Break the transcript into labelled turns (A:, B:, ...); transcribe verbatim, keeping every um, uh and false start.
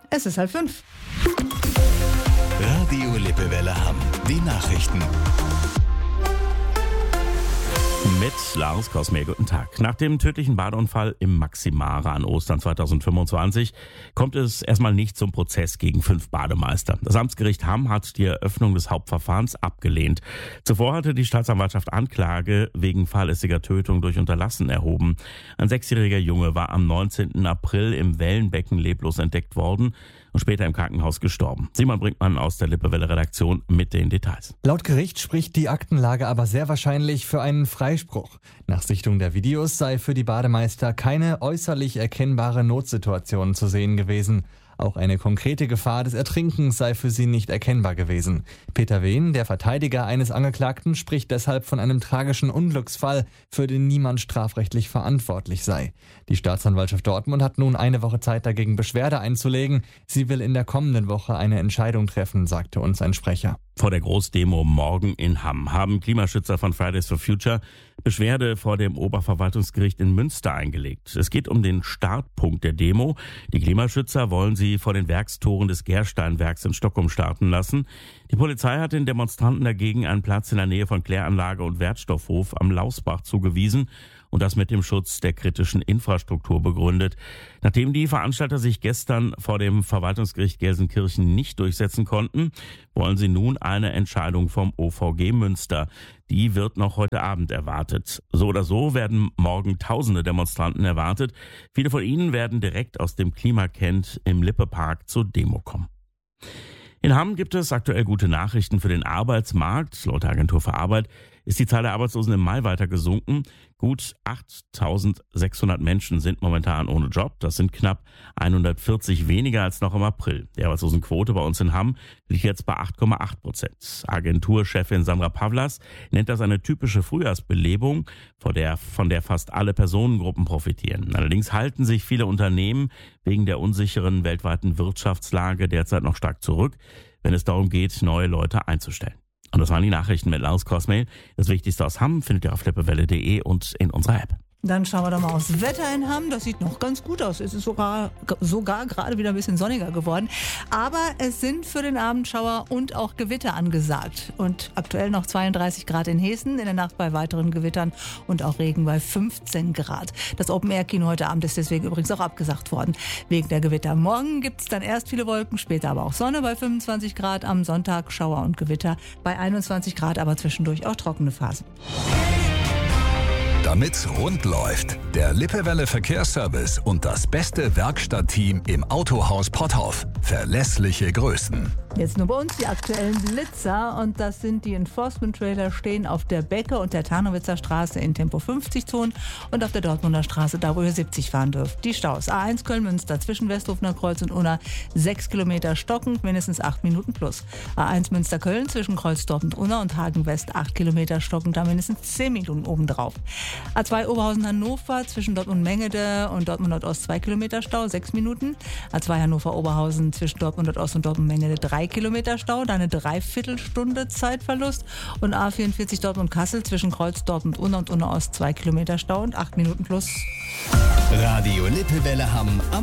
A: Es ist halb fünf.
B: Radio Lippewelle Hamm. Die Nachrichten.
C: Mit Lars Kosmeer, guten Tag. Nach dem tödlichen Badeunfall im Maximara an Ostern zweitausendfünfundzwanzig kommt es erstmal nicht zum Prozess gegen fünf Bademeister. Das Amtsgericht Hamm hat die Eröffnung des Hauptverfahrens abgelehnt. Zuvor hatte die Staatsanwaltschaft Anklage wegen fahrlässiger Tötung durch Unterlassen erhoben. Ein sechsjähriger Junge war am neunzehnten April im Wellenbecken leblos entdeckt worden und später im Krankenhaus gestorben. Simon Brinkmann aus der Lippewelle-Redaktion mit den Details.
D: Laut Gericht spricht die Aktenlage aber sehr wahrscheinlich für einen Freispruch. Nach Sichtung der Videos sei für die Bademeister keine äußerlich erkennbare Notsituation zu sehen gewesen. Auch eine konkrete Gefahr des Ertrinkens sei für sie nicht erkennbar gewesen. Peter Wehn, der Verteidiger eines Angeklagten, spricht deshalb von einem tragischen Unglücksfall, für den niemand strafrechtlich verantwortlich sei. Die Staatsanwaltschaft Dortmund hat nun eine Woche Zeit, dagegen Beschwerde einzulegen. Sie will in der kommenden Woche eine Entscheidung treffen, sagte uns ein Sprecher.
C: Vor der Großdemo morgen in Hamm haben Klimaschützer von Fridays for Future Beschwerde vor dem Oberverwaltungsgericht in Münster eingelegt. Es geht um den Startpunkt der Demo. Die Klimaschützer wollen sie vor den Werkstoren des Gersteinwerks in Stockholm starten lassen. Die Polizei hat den Demonstranten dagegen einen Platz in der Nähe von Kläranlage und Wertstoffhof am Lausbach zugewiesen und das mit dem Schutz der kritischen Infrastruktur begründet. Nachdem die Veranstalter sich gestern vor dem Verwaltungsgericht Gelsenkirchen nicht durchsetzen konnten, wollen sie nun eine Entscheidung vom O V G Münster. Die wird noch heute Abend erwartet. So oder so werden morgen tausende Demonstranten erwartet. Viele von ihnen werden direkt aus dem Klimacamp im Lippe-Park zur Demo kommen. In Hamm gibt es aktuell gute Nachrichten für den Arbeitsmarkt. Laut der Agentur für Arbeit ist die Zahl der Arbeitslosen im Mai weiter gesunken. Gut achttausendsechshundert Menschen sind momentan ohne Job. Das sind knapp hundertvierzig weniger als noch im April. Die Arbeitslosenquote bei uns in Hamm liegt jetzt bei acht Komma acht Prozent. Agenturchefin Sandra Pavlas nennt das eine typische Frühjahrsbelebung, von der, von der fast alle Personengruppen profitieren. Allerdings halten sich viele Unternehmen wegen der unsicheren weltweiten Wirtschaftslage derzeit noch stark zurück, wenn es darum geht, neue Leute einzustellen. Und das waren die Nachrichten mit Lars Kosmeer. Das Wichtigste aus Hamm findet ihr auf lippewelle punkt de und in unserer App.
A: Dann schauen wir doch mal aufs Wetter in Hamm. Das sieht noch ganz gut aus. Es ist sogar, sogar gerade wieder ein bisschen sonniger geworden. Aber es sind für den Abend Schauer und auch Gewitter angesagt. Und aktuell noch zweiunddreißig Grad in Hessen, in der Nacht bei weiteren Gewittern und auch Regen bei fünfzehn Grad. Das Open-Air-Kino heute Abend ist deswegen übrigens auch abgesagt worden, wegen der Gewitter. Morgen gibt es dann erst viele Wolken, später aber auch Sonne bei fünfundzwanzig Grad. Am Sonntag Schauer und Gewitter bei einundzwanzig Grad, aber zwischendurch auch trockene Phasen.
B: Damit's rund läuft, der Lippewelle Verkehrsservice und das beste Werkstattteam im Autohaus Potthoff. Verlässliche Größen.
A: Jetzt nur bei uns die aktuellen Blitzer und das sind die Enforcement-Trailer, stehen auf der Becke und der Tarnowitzer Straße in Tempo fünfzig Zonen und auf der Dortmunder Straße, da wo ihr siebzig fahren dürft. Die Staus A eins Köln-Münster zwischen Westhofener Kreuz und Unna sechs Kilometer stockend, mindestens acht Minuten plus. A eins Münster-Köln zwischen Kreuzdorf und Unna und Hagen-West acht Kilometer stockend, da mindestens zehn Minuten obendrauf. A zwei Oberhausen-Hannover zwischen Dortmund-Mengede und Dortmund-Nordost zwei Kilometer Stau, sechs Minuten. A zwei Hannover-Oberhausen zwischen Dortmund-Nordost und Dortmund-Mengede drei Kilometer Stau, da eine Dreiviertelstunde Zeitverlust. Und A vierundvierzig Dortmund-Kassel zwischen Kreuzdorf und Unna und Unna-Ost zwei Kilometer Stau und acht Minuten plus.
B: Radio Lippewelle Hamm am